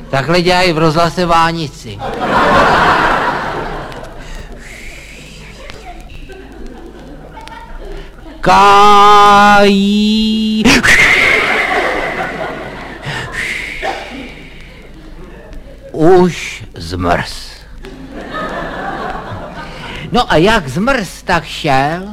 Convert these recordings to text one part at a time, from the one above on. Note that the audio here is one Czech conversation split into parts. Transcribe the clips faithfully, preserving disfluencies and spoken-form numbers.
Takhle dělají v rozhlase Vánici. Kají. Už zmrz. No a jak zmrz, tak šel.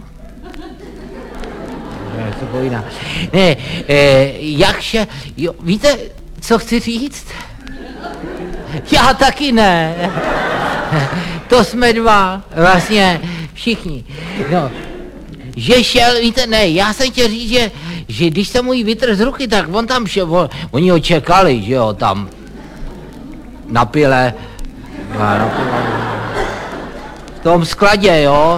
Ne, eh, jak šel, jo, víte, co chci říct? Já taky ne. To jsme dva, vlastně všichni. No, že šel, víte, ne, já jsem chtěl říct, že, že když jsem mu jí vytrhl z ruky, tak on tam šel, on, oni ho čekali, že jo, tam na pile, na pile, v tom skladě, jo,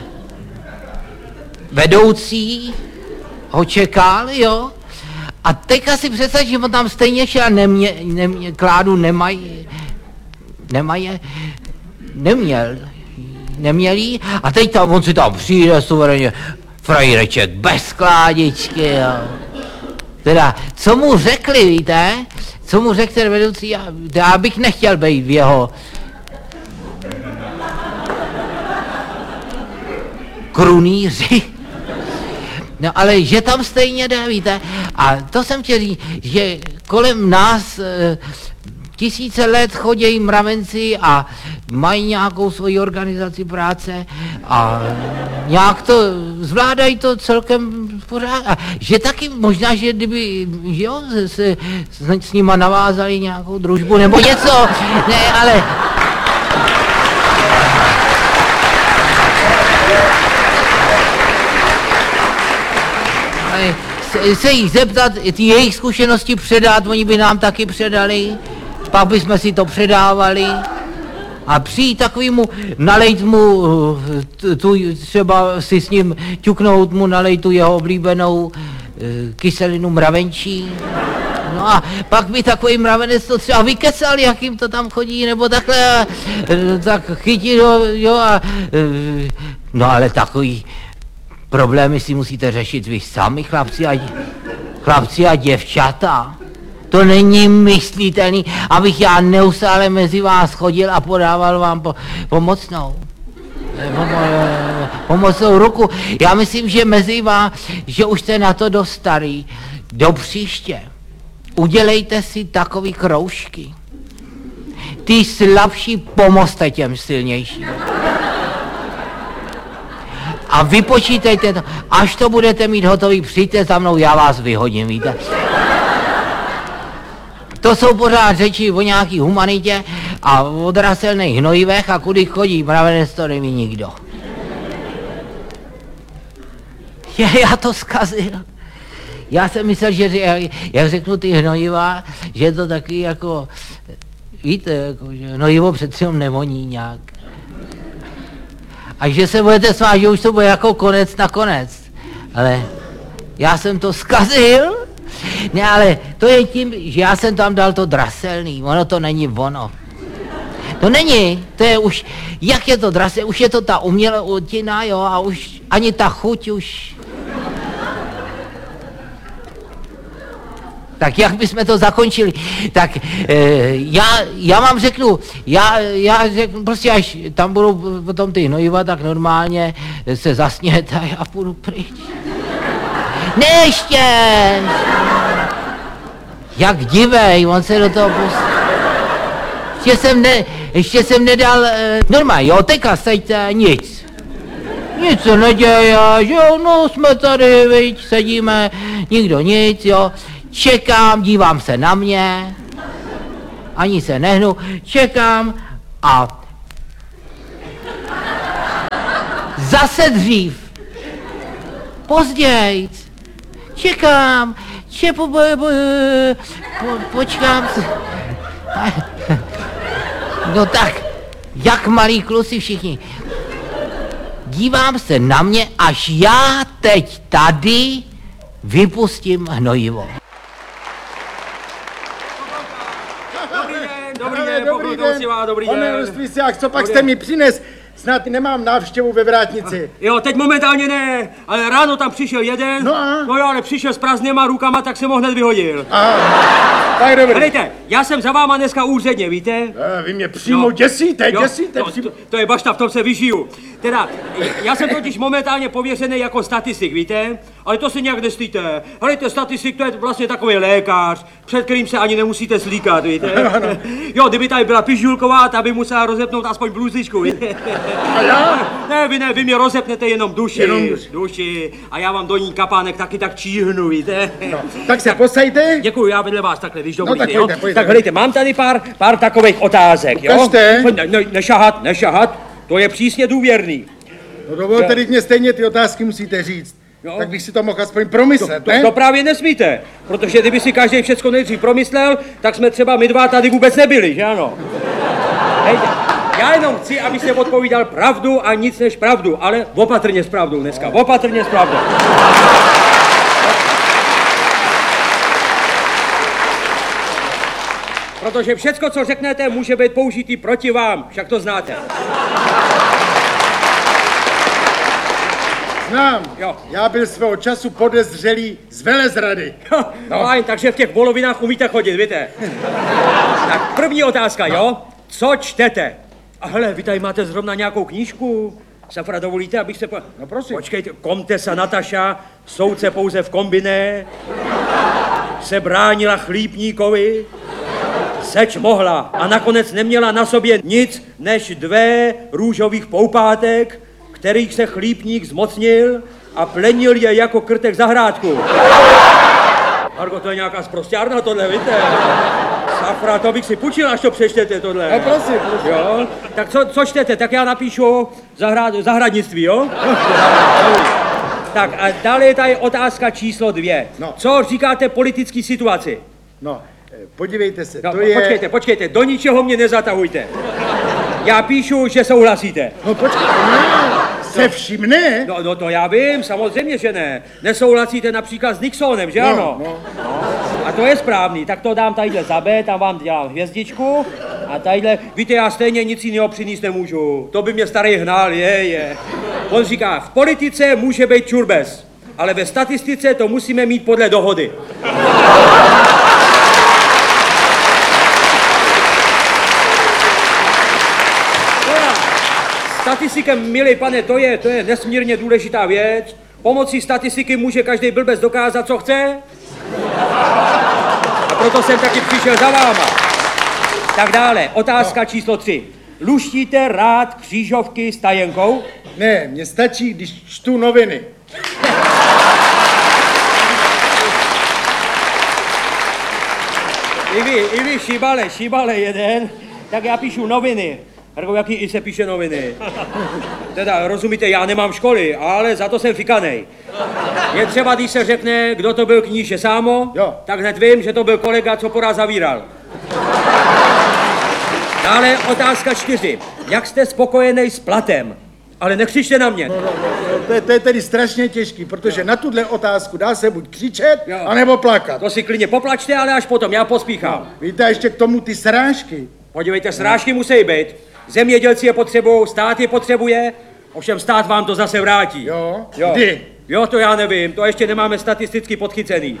vedoucí ho čekal, jo, a teďka si představ, že on tam stejně šel a nemě, nemě, Kládu nemají, nemají, neměl, neměl a teď tam, on si tam přijde suverénně, frajreček bez Kládičky, jo. Teda, co mu řekli, víte, co mu řekl ten vedoucí, já, já bych nechtěl být v jeho krunýři. No ale že tam stejně jde, víte, a to jsem chtěl říct, že kolem nás e, tisíce let chodějí mravenci a mají nějakou svoji organizaci práce a nějak to, zvládají to celkem pořád. A že taky možná, že kdyby, že jo, se, se s, s nima navázali nějakou družbu nebo něco, ne, ale... Se, se jich zeptat, ty jejich zkušenosti předat, oni by nám taky předali, pak bychom si to předávali a přijít takovýmu, nalejt mu, tu, třeba si s ním ťuknout mu, nalejt tu jeho oblíbenou kyselinu mravenčí. No a pak by takový mravenec to třeba vykecal, jak jim to tam chodí, nebo takhle, tak chytit ho, jo, a, no ale takový problémy si musíte řešit vy sami, chlapci a, chlapci a děvčata. To není myslitelný, abych já neustále mezi vás chodil a podával vám po, pomocnou. Pomocnou ruku. Já myslím, že mezi vás, že už jste na to dost starý. Do příště udělejte si takový kroužky. Ty slabší pomozte těm silnějším. A vypočítejte to, až to budete mít hotový, přijďte za mnou, já vás vyhodím, víte. To jsou pořád řeči o nějaký humanitě a o draselných hnojivech a kudy chodí mravenec, to neví nikdo. Je, já to zkazil. Já jsem myslel, že jak řeknu ty hnojiva, že je to taky jako, víte, jako, že hnojivo přeci nevoní nějak. A že se budete smát, že už to bude jako konec na konec. Ale já jsem to zkazil. Ne, ale to je tím, že já jsem tam dal to draselný. Ono to není ono. To není, to je už, jak je to draselný, už je to ta umělá utina, jo, a už ani ta chuť už. Tak jak bychom to zakončili? Tak e, já, já vám řeknu, já, já řeknu, prostě až tam budou potom ty hnojiva, tak normálně se zasněte a já půjdu pryč. Ne, ještě! Jak divej, on se do toho pustí. Ještě jsem, ne, ještě jsem nedal, e, normálně, jo, teďka sejte, nic. Nic se neděje, že jo, no jsme tady, viď, sedíme, nikdo nic, jo. Čekám, dívám se na mě, ani se nehnu, čekám a zase dřív, později, čekám, če, po, po, po, po, počkám se. No tak, jak malí kluci všichni. Dívám se na mě, až já teď tady vypustím hnojivo. Dobrý den, dobrý den, dobrý den, dobrý den. Pane Rostvíciák, co pak jste mi přines? snad nemám návštěvu ve vrátnici. Jo, teď momentálně ne, ale ráno tam přišel jeden, No a? no jo, ale přišel s prázdnýma rukama, tak jsem ho hned vyhodil. Aha, tak dobrý. Helejte, já jsem za váma dneska úředně, víte? Eh, Vy mě přímo No. děsíte, Jo, děsíte. no, přímo. to, to je bašta, v tom se vyžiju. Teda, já jsem totiž momentálně pověřený jako statistik, víte? Ale to se nějak nestýte. Helejte, statistik to je vlastně takový lékař, před kterým se ani nemusíte slíkat, víte? Jo, kdyby tady byla Pižulková, ta by musela rozepnout aspoň bluzičku, víte? A já? Ne, vy ne, vy mě rozepnete jenom duši, Jenom duši. duši. A já vám do ní kapánek taky tak číhnu, víte? No, tak se posaďte. Děkuji, já vedle vás takhle, když dovolíte, tak jo? pojďte, pojďte. Tak helejte, mám tady pár, pár takových otázek, jo? Ukažte. Ne, ne, nešahat, nešahat, to je přísně důvěrný. No dovolte, teď mě stejně ty otázky musíte říct. Jo. Tak bych si to mohl aspoň promyslet, To, ne? to právě nesmíte, protože kdyby si každý všecko nejdřív promyslel, tak jsme třeba my dva tady vůbec nebyli, že ano? Hejte, já jenom chci, abyste odpovídal pravdu a nic než pravdu, ale opatrně s pravdou dneska, opatrně s pravdou. Protože všecko, co řeknete, může být použitý proti vám, však to znáte. Znám. Jo. Já byl svého času podezřelý z velezrady. No. Fajn, takže v těch volovinách umíte chodit, víte? Tak první otázka, jo? Co čtete? A hele, vy tady máte zrovna nějakou knížku? Safra, dovolíte, abych se po... No prosím. Počkejte, Komtesa Nataša, soudce pouze v kombiné, se bránila chlípníkovi, seč mohla a nakonec neměla na sobě nic než dvě růžových poupátek, kterých se chlípník zmocnil a plenil je jako krtek zahrádku. Margo, to je nějaká sprosťárna tohle, víte? Safra, to bych si půjčil, až to přečtete tohle. No prosím, prosím. Jo? Tak co, co čtete? Tak já napíšu zahrad, zahradnictví, jo? Tak a dále je tady otázka číslo dvě. No. Co říkáte politické situaci? No, eh, podívejte se, No, to je... počkejte, počkejte, do ničeho mě nezatahujte. Já píšu, že souhlasíte. No počkejte, ne, se vším ne. No, no to já vím, samozřejmě, že ne. Nesouhlasíte například s Nixonem, že ano? no. A to je správný, tak to dám tadyhle za B, tam vám dělám hvězdičku a tadyhle, víte, já stejně nic jiného přinést nemůžu, to by mě starý hnal, je, je. On říká, v politice může být čurbes, ale ve statistice to musíme mít podle dohody. Statistikem, milý pane, to je, to je nesmírně důležitá věc. Pomocí statistiky může každý blbec dokázat, co chce. A proto jsem taky přišel za váma. Tak dále, otázka číslo tři. Luštíte rád křížovky s tajenkou? Ne, mně stačí, když čtu noviny. I vy, i vy, šibale, šibale jeden. Tak já píšu noviny. Harko, jaký i se píše noviny? Teda, rozumíte, já nemám školy, ale za to jsem fikanej. Je třeba, když se řekne, kdo to byl kníže Sámo, Jo. tak hned vím, že to byl kolega, co porá zavíral. Dále otázka čtyři. Jak jste spokojený s platem? Ale nekřičte na mě. No, no, no, to, je, to je tedy strašně těžký, protože na tuhle otázku dá se buď křičet, Jo. anebo plakat. To si klidně poplačte, ale až potom, já pospíchám. Víte, a ještě k tomu ty srážky. Podívejte, srážky musí být. Zemědělci je potřebují, stát je potřebuje, ovšem stát vám to zase vrátí. Jo? Jo. Kdy? Jo, to já nevím, to ještě nemáme statisticky podchycený.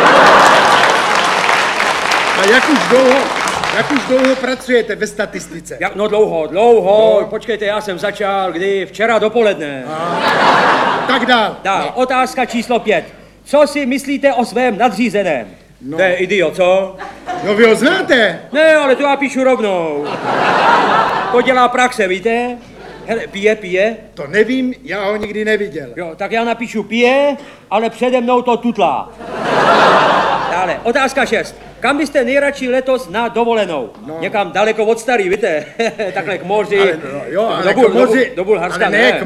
A jak už dlouho, jak už dlouho pracujete ve statistice? Jak, no dlouho, dlouho, no. Počkejte, já jsem začal, kdy? Včera dopoledne. Tak dál. Dál, no. Otázka číslo pět. Co si myslíte o svém nadřízeném? No. To je idiot, co? No vy ho znáte? Ne, ale to já píšu rovnou. To dělá praxe, víte? Hele, pije, pije. To nevím, já ho nikdy neviděl. Jo, tak já napíšu pije, ale přede mnou to tutlá. Dále, otázka šest. Kam byste nejradši letos na dovolenou? No. Někam daleko od starý, víte? Takhle k moři. Ale, no, jo, ale do, k Bul, moři- do, Bul, do Bulharska, ale ne, ne. k